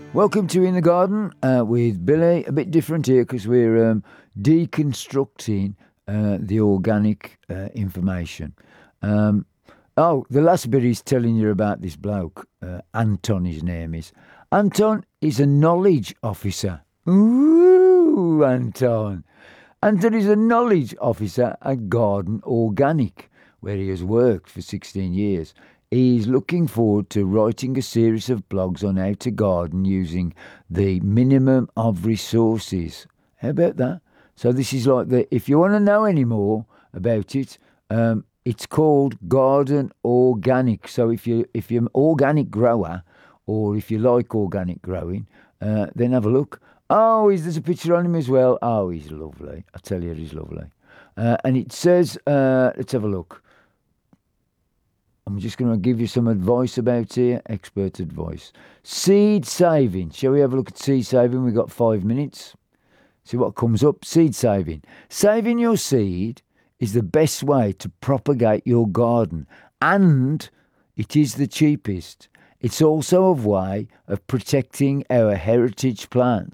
Welcome to In the Garden with Billy. A bit different here because we're deconstructing the organic information. The last bit is telling you about this bloke. Anton, his name is. Anton is a knowledge officer. Ooh, Anton. Anton is a knowledge officer at Garden Organic, where he has worked for 16 years. He's looking forward to writing a series of blogs on how to garden using the minimum of resources. How about that? So this is like if you want to know any more about it, it's called Garden Organic. So if you're an organic grower, or if you like organic growing, then have a look. Oh, there's a picture on him as well. Oh, he's lovely. I tell you, he's lovely. And it says, let's have a look. I'm just going to give you some advice about here, expert advice. Seed saving. Shall we have a look at seed saving? We've got 5 minutes. See what comes up. Seed saving. Saving your seed is the best way to propagate your garden, and it is the cheapest. It's also a way of protecting our heritage plants.